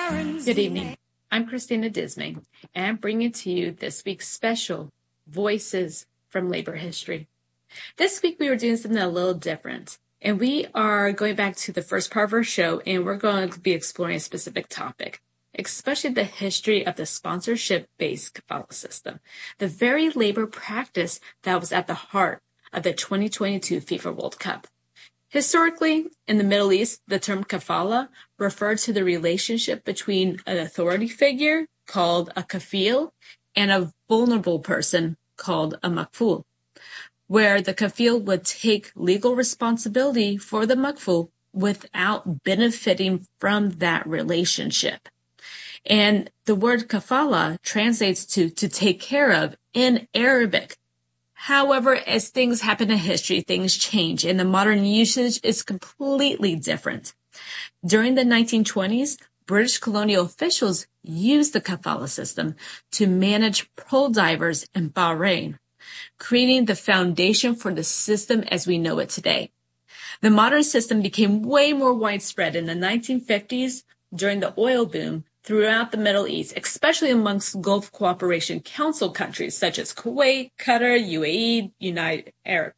Good evening. I'm Christina Dismay, and I'm bringing to you this week's special Voices from Labor History. This week we were doing something a little different, and we are going back to the first part of our show, and we're going to be exploring a specific topic, especially the history of the sponsorship-based kafala system, the very labor practice that was at the heart of the 2022 FIFA World Cup. Historically, in the Middle East, the term kafala referred to the relationship between an authority figure called a kafil and a vulnerable person called a makful, where the kafil would take legal responsibility for the makful without benefiting from that relationship. And the word kafala translates to take care of in Arabic. However, as things happen in history, things change, and the modern usage is completely different. During the 1920s, British colonial officials used the kafala system to manage pearl divers in Bahrain, creating the foundation for the system as we know it today. The modern system became way more widespread in the 1950s during the oil boom throughout the Middle East, especially amongst Gulf Cooperation Council countries such as Kuwait, Qatar, UAE, the United Arab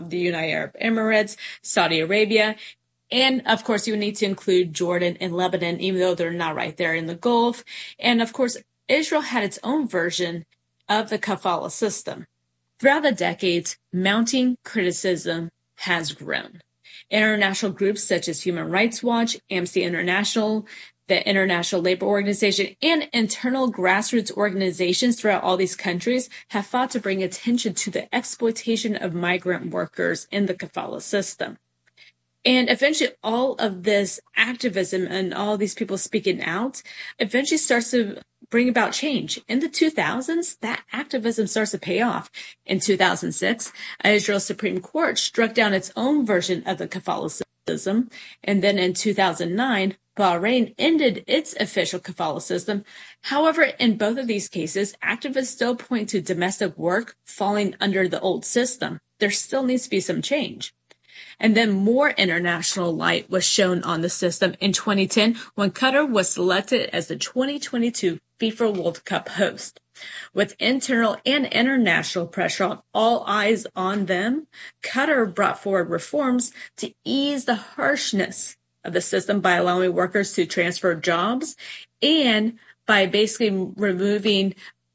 Emirates, Saudi Arabia, and of course you need to include Jordan and Lebanon, even though they're not right there in the Gulf. And of course, Israel had its own version of the kafala system. Throughout the decades, mounting criticism has grown. International groups such as Human Rights Watch, Amnesty International, the International Labor Organization, and internal grassroots organizations throughout all these countries have fought to bring attention to the exploitation of migrant workers in the kafala system. And eventually all of this activism and all these people speaking out eventually starts to bring about change. In the 2000s, that activism starts to pay off. In 2006, Israel's Supreme Court struck down its own version of the kafala system. And then in 2009, Bahrain ended its official kafala system. However, in both of these cases, activists still point to domestic work falling under the old system. There still needs to be some change. And then more international light was shown on the system in 2010 when Qatar was selected as the 2022 FIFA World Cup host. With internal and international pressure on all eyes on them, Qatar brought forward reforms to ease the harshness of the system by allowing workers to transfer jobs and by removing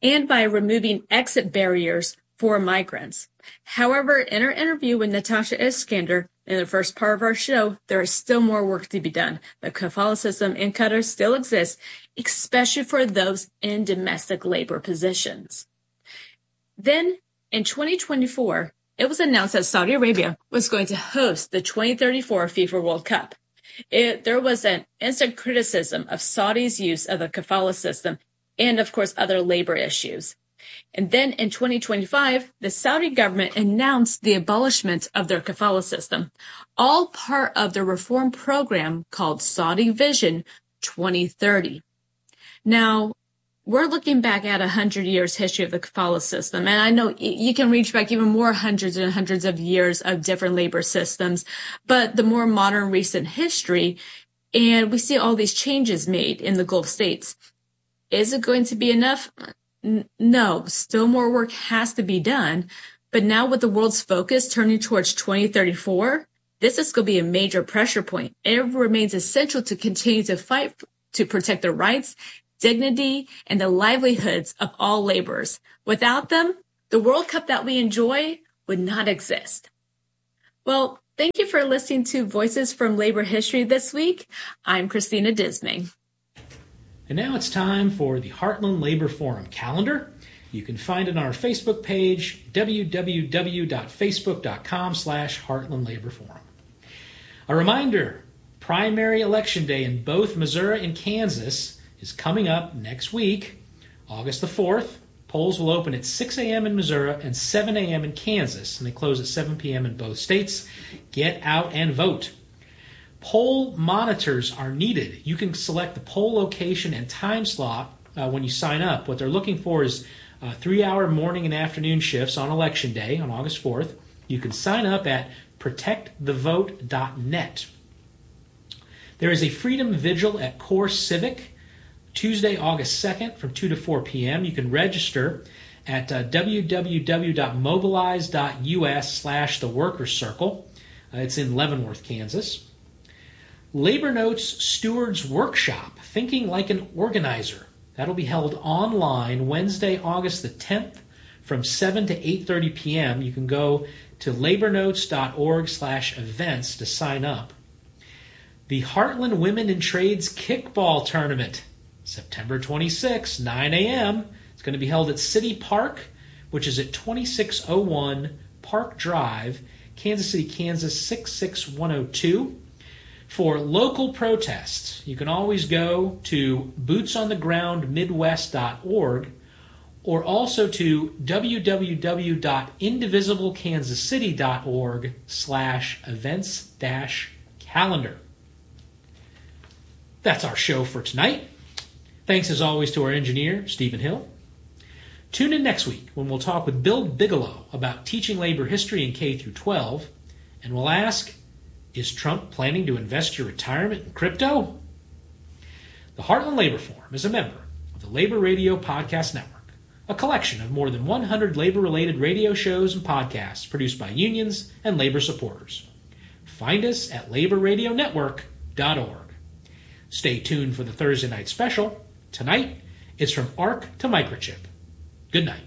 exit barriers for migrants. However, in our interview with Natasha Iskander in the first part of our show, there is still more work to be done. The kafala system in Qatar still exists, especially for those in domestic labor positions. Then, in 2024, it was announced that Saudi Arabia was going to host the 2034 FIFA World Cup. There was an instant criticism of Saudi's use of the kafala system and, of course, other labor issues. And then in 2025, the Saudi government announced the abolishment of their kafala system, all part of the reform program called Saudi Vision 2030. Now, we're looking back at 100 years history of the kafala system, and I know you can reach back even more hundreds and hundreds of years of different labor systems, but the more modern recent history, and we see all these changes made in the Gulf states. Is it going to be enough? No, still more work has to be done, but now with the world's focus turning towards 2034, this is going to be a major pressure point. It remains essential to continue to fight to protect the rights, dignity, and the livelihoods of all laborers. Without them, the World Cup that we enjoy would not exist. Well, thank you for listening to Voices from Labor History this week. I'm Christina Dismay. And now it's time for the Heartland Labor Forum calendar. You can find it on our Facebook page, www.facebook.com/Heartland Labor Forum. A reminder, primary election day in both Missouri and Kansas is coming up next week, August the 4th. Polls will open at 6 a.m. in Missouri and 7 a.m. in Kansas, and they close at 7 p.m. in both states. Get out and vote. Poll monitors are needed. You can select the poll location and time slot when you sign up. What they're looking for is 3-hour morning and afternoon shifts on Election Day on August 4th. You can sign up at protectthevote.net. There is a Freedom Vigil at Core Civic Tuesday, August 2nd from 2 to 4 p.m. You can register at www.mobilize.us/theworkerscircle. It's in Leavenworth, Kansas. Labor Notes Stewards Workshop, Thinking Like an Organizer. That'll be held online Wednesday, August the 10th from 7 to 8:30 p.m. You can go to labornotes.org/events to sign up. The Heartland Women in Trades Kickball Tournament, September 26, 9 a.m. It's going to be held at City Park, which is at 2601 Park Drive, Kansas City, Kansas 66102. For local protests, you can always go to bootsonthegroundmidwest.org or also to www.indivisiblekansascity.org/events-calendar. That's our show for tonight. Thanks as always to our engineer, Stephen Hill. Tune in next week when we'll talk with Bill Bigelow about teaching labor history in K through 12, and we'll ask, is Trump planning to invest your retirement in crypto? The Heartland Labor Forum is a member of the Labor Radio Podcast Network, a collection of more than 100 labor-related radio shows and podcasts produced by unions and labor supporters. Find us at laborradionetwork.org. Stay tuned for the Thursday night special. Tonight, it's From Ark to Microchip. Good night.